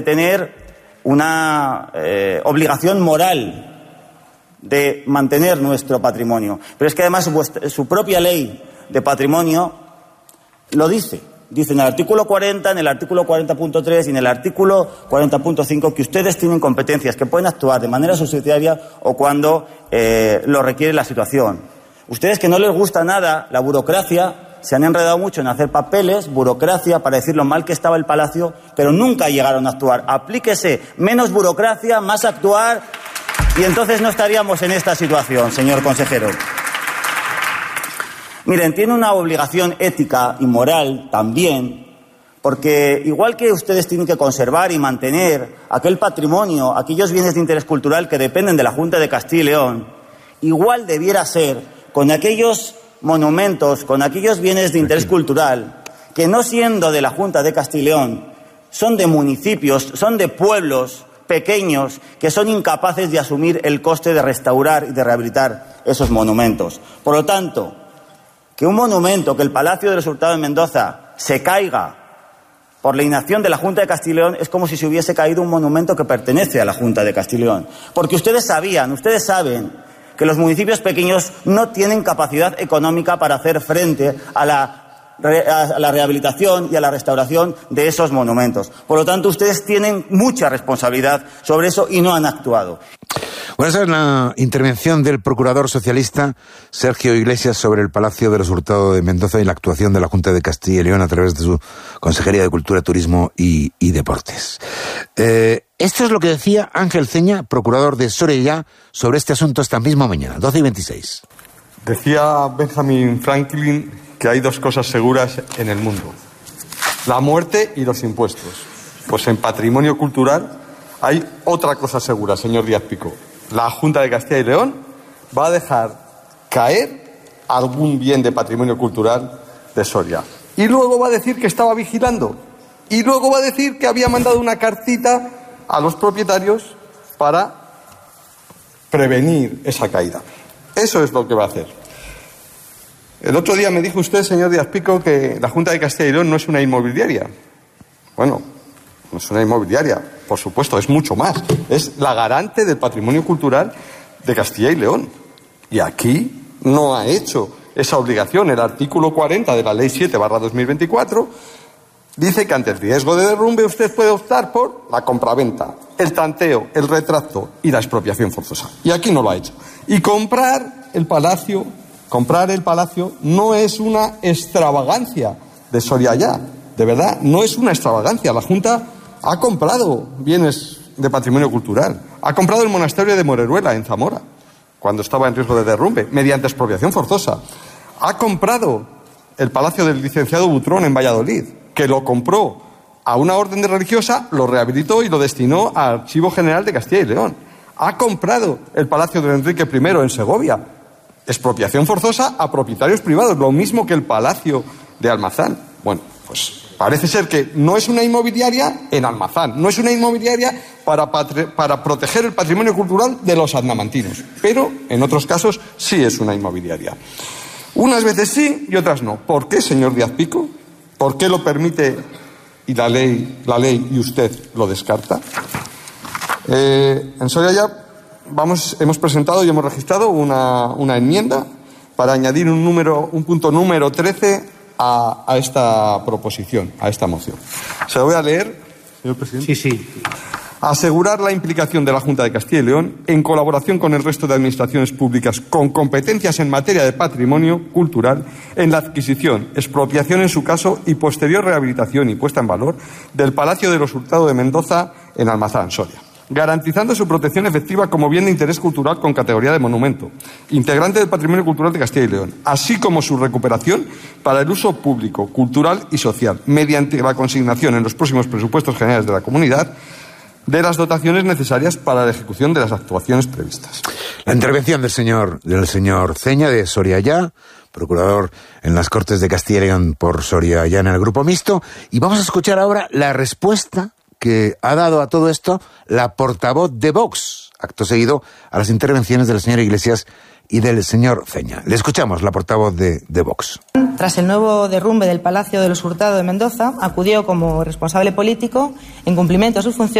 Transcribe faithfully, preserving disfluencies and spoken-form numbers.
tener una eh, obligación moral de mantener nuestro patrimonio. Pero es que además su, su propia ley de patrimonio lo dice. Dice en el artículo cuarenta, en el artículo cuarenta punto tres y en el artículo cuarenta punto cinco que ustedes tienen competencias, que pueden actuar de manera subsidiaria o cuando eh, lo requiere la situación. Ustedes, que no les gusta nada la burocracia, se han enredado mucho en hacer papeles, burocracia, para decir lo mal que estaba el palacio, pero nunca llegaron a actuar. Aplíquese menos burocracia, más actuar, y entonces no estaríamos en esta situación, señor consejero. Miren, tiene una obligación ética y moral también, porque igual que ustedes tienen que conservar y mantener aquel patrimonio, aquellos bienes de interés cultural que dependen de la Junta de Castilla y León, igual debiera ser con aquellos monumentos, con aquellos bienes de interés cultural que, no siendo de la Junta de Castilla y León, son de municipios, son de pueblos pequeños que son incapaces de asumir el coste de restaurar y de rehabilitar esos monumentos. Por lo tanto, que un monumento, que el Palacio de los Hurtado de Mendoza se caiga por la inacción de la Junta de Castilla y León es como si se hubiese caído un monumento que pertenece a la Junta de Castilla y León. Porque ustedes sabían, ustedes saben que los municipios pequeños no tienen capacidad económica para hacer frente a la a la rehabilitación y a la restauración de esos monumentos. Por lo tanto, ustedes tienen mucha responsabilidad sobre eso y no han actuado. Bueno, esa es la intervención del procurador socialista Sergio Iglesias sobre el Palacio de los Hurtado de Mendoza y la actuación de la Junta de Castilla y León a través de su Consejería de Cultura, Turismo y, y Deportes. Eh, esto es lo que decía Ángel Ceña, procurador de Soria, sobre este asunto esta misma mañana, doce y veintiséis. Decía Benjamin Franklin que hay dos cosas seguras en el mundo: la muerte y los impuestos. Pues en patrimonio cultural hay otra cosa segura, señor Díaz-Pico. La Junta de Castilla y León va a dejar caer algún bien de patrimonio cultural de Soria. Y luego va a decir que estaba vigilando. Y luego va a decir que había mandado una cartita a los propietarios para prevenir esa caída. Eso es lo que va a hacer. El otro día me dijo usted, señor Díaz-Pico, que la Junta de Castilla y León no es una inmobiliaria. Bueno, no es una inmobiliaria, por supuesto, es mucho más. Es la garante del patrimonio cultural de Castilla y León. Y aquí no ha hecho esa obligación. El artículo cuarenta de la Ley siete barra dos mil veinticuatro dice que ante el riesgo de derrumbe usted puede optar por la compraventa, el tanteo, el retracto y la expropiación forzosa. Y aquí no lo ha hecho. Y comprar el palacio... Comprar el palacio no es una extravagancia de Soria ya, de verdad, no es una extravagancia. La Junta ha comprado bienes de patrimonio cultural, ha comprado el monasterio de Moreruela en Zamora, cuando estaba en riesgo de derrumbe, mediante expropiación forzosa. Ha comprado el palacio del licenciado Butrón en Valladolid, que lo compró a una orden de religiosa, lo rehabilitó y lo destinó al Archivo General de Castilla y León. Ha comprado el palacio de Enrique primero en Segovia, expropiación forzosa a propietarios privados, lo mismo que el Palacio de Almazán. Bueno, pues parece ser que no es una inmobiliaria en Almazán, no es una inmobiliaria para, patri- para proteger el patrimonio cultural de los adnamantinos, pero en otros casos sí es una inmobiliaria. Unas veces sí y otras no. ¿Por qué, señor Díaz-Pico? ¿Por qué lo permite y la ley, la ley y usted lo descarta? Eh, en Soria ya Vamos, hemos presentado y hemos registrado una, una enmienda para añadir un número, un punto número trece a, a esta proposición, a esta moción. Se lo voy a leer, señor presidente. Sí, sí. Asegurar la implicación de la Junta de Castilla y León en colaboración con el resto de administraciones públicas con competencias en materia de patrimonio cultural en la adquisición, expropiación en su caso y posterior rehabilitación y puesta en valor del Palacio de los Hurtado de Mendoza en Almazán, Soria, garantizando su protección efectiva como bien de interés cultural con categoría de monumento, integrante del patrimonio cultural de Castilla y León, así como su recuperación para el uso público, cultural y social, mediante la consignación en los próximos presupuestos generales de la comunidad de las dotaciones necesarias para la ejecución de las actuaciones previstas. La intervención del señor, del señor Ceña de Soria Ya, procurador en las Cortes de Castilla y León por Soria Ya en el Grupo Mixto, y vamos a escuchar ahora la respuesta que ha dado a todo esto la portavoz de Vox, acto seguido a las intervenciones del señor Iglesias y del señor Ceña. Le escuchamos, la portavoz de, de Vox. Tras el nuevo derrumbe del Palacio de los Hurtado de Mendoza, acudió como responsable político en cumplimiento de sus funciones